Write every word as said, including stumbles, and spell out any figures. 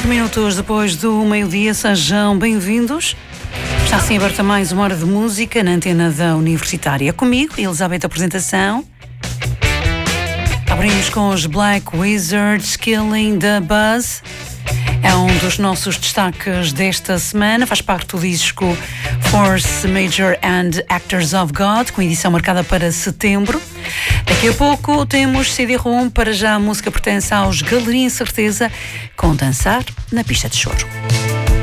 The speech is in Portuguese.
Cinco minutos depois do meio-dia, sejam bem-vindos. Está assim aberta mais uma hora de música na antena da Universitária. Comigo, Elizabeth, apresentação. Abrimos com os Black Wizards, Killing the Buzz. É um dos nossos destaques desta semana. Faz parte do disco Force Major and Actors of God, com edição marcada para setembro. Daqui a pouco temos C D-ROM. Para já a música pertence aos Galeria Incerteza, com Dançar na Pista de Choro.